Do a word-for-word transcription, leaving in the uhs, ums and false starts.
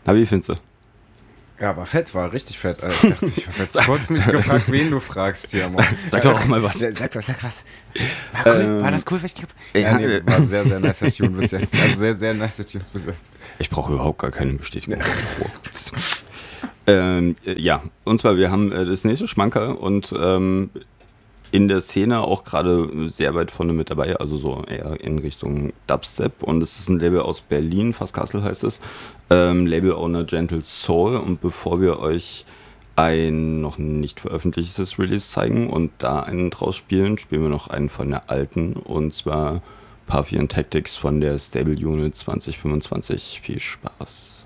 Na, wie findest du? Ja, war fett, war richtig fett. Also ich dachte, ich habe jetzt kurz mich gefragt, wen du fragst hier, Mann. Sag doch auch mal was. Sag was, sag was. War cool, Ähm, war das cool, was ich hab? ja, Ja, nee, war sehr, sehr nice Tune bis jetzt. Also sehr, sehr nice Tunes bis jetzt. Ich brauche überhaupt gar keine Bestätigung. ähm, ja, und zwar, wir haben äh, das nächste Schmankerl und ähm, in der Szene auch gerade sehr weit vorne mit dabei, also so eher in Richtung Dubstep. Und es ist ein Label aus Berlin, Fasskassel heißt es. Ähm, Label Owner Gentle Soul. Und bevor wir euch ein noch nicht veröffentlichtes Release zeigen und da einen draus spielen, spielen wir noch einen von der alten. Und zwar Puffy and Tactics von der Stable Unit zwanzig fünfundzwanzig. Viel Spaß.